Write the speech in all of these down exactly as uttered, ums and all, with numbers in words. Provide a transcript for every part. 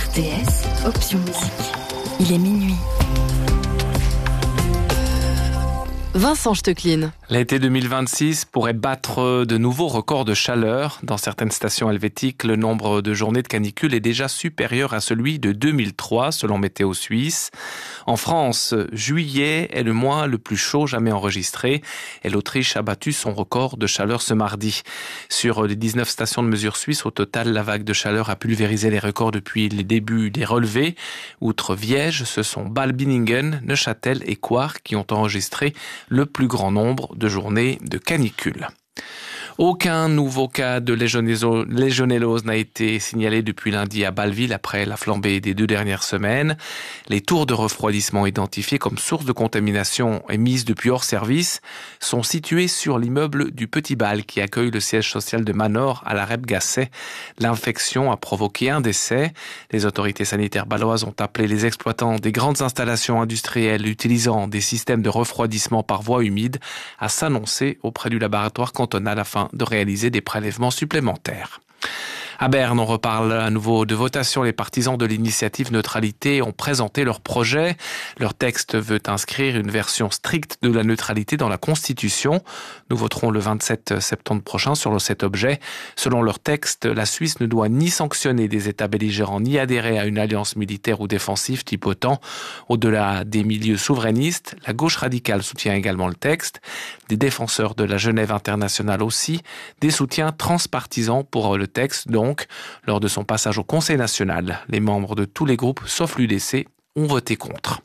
R T S, option musique. Il est minuit. Vincent Stecklin. L'été deux mille vingt-six pourrait battre de nouveaux records de chaleur. Dans certaines stations helvétiques, le nombre de journées de canicule est déjà supérieur à celui de deux mille trois, selon Météo Suisse. En France, juillet est le mois le plus chaud jamais enregistré et l'Autriche a battu son record de chaleur ce mardi. Sur les dix-neuf stations de mesure suisses, au total, la vague de chaleur a pulvérisé les records depuis les débuts des relevés. Outre Viège, ce sont Bâle-Binningen, Neuchâtel et Coire qui ont enregistré le plus grand nombre de journées de canicule. Aucun nouveau cas de légionellose n'a été signalé depuis lundi à Bâle-Ville après la flambée des deux dernières semaines. Les tours de refroidissement identifiées comme source de contamination et mises depuis hors service sont situées sur l'immeuble du Petit Bâle qui accueille le siège social de Manor à la Rebgasset. L'infection a provoqué un décès. Les autorités sanitaires bâloises ont appelé les exploitants des grandes installations industrielles utilisant des systèmes de refroidissement par voie humide à s'annoncer auprès du laboratoire cantonal afin de réaliser des prélèvements supplémentaires. À Berne, on reparle à nouveau de votation. Les partisans de l'initiative neutralité ont présenté leur projet. Leur texte veut inscrire une version stricte de la neutralité dans la Constitution. Nous voterons le vingt-sept septembre prochain sur cet objet. Selon leur texte, la Suisse ne doit ni sanctionner des États belligérants ni adhérer à une alliance militaire ou défensive type OTAN. Au-delà des milieux souverainistes, la gauche radicale soutient également le texte. Des défenseurs de la Genève internationale aussi. Des soutiens transpartisans pour le texte, donc. Lors de son passage au Conseil national, les membres de tous les groupes, sauf l'U D C, ont voté contre.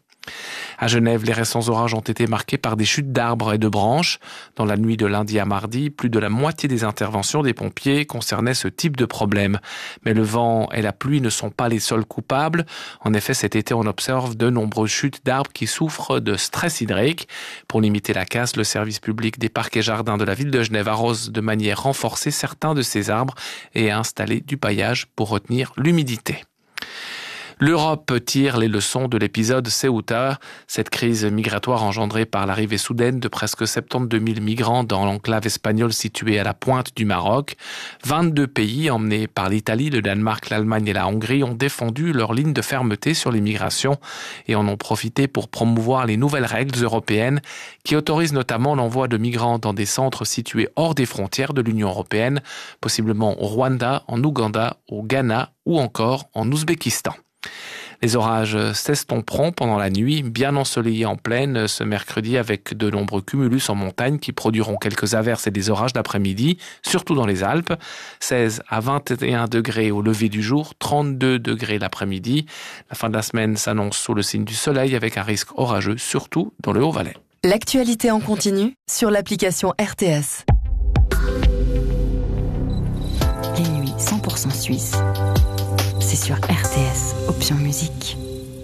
À Genève, les récents orages ont été marqués par des chutes d'arbres et de branches. Dans la nuit de lundi à mardi, plus de la moitié des interventions des pompiers concernaient ce type de problème. Mais le vent et la pluie ne sont pas les seuls coupables. En effet, cet été, on observe de nombreuses chutes d'arbres qui souffrent de stress hydrique. Pour limiter la casse, le service public des parcs et jardins de la ville de Genève arrose de manière renforcée certains de ces arbres et a installé du paillage pour retenir l'humidité. L'Europe tire les leçons de l'épisode Ceuta. Cette crise migratoire engendrée par l'arrivée soudaine de presque soixante-douze mille migrants dans l'enclave espagnole située à la pointe du Maroc. vingt-deux pays, emmenés par l'Italie, le Danemark, l'Allemagne et la Hongrie, ont défendu leur ligne de fermeté sur l'immigration et en ont profité pour promouvoir les nouvelles règles européennes qui autorisent notamment l'envoi de migrants dans des centres situés hors des frontières de l'Union européenne, possiblement au Rwanda, en Ouganda, au Ghana ou encore en Ouzbékistan. Les orages s'estomperont pendant la nuit, bien ensoleillés en plaine ce mercredi avec de nombreux cumulus en montagne qui produiront quelques averses et des orages d'après-midi, surtout dans les Alpes. seize à vingt et un degrés au lever du jour, trente-deux degrés l'après-midi. La fin de la semaine s'annonce sous le signe du soleil avec un risque orageux, surtout dans le Haut-Valais. L'actualité en continu sur l'application R T S. Les nuits cent pour cent suisses. C'est sur R T S, option musique.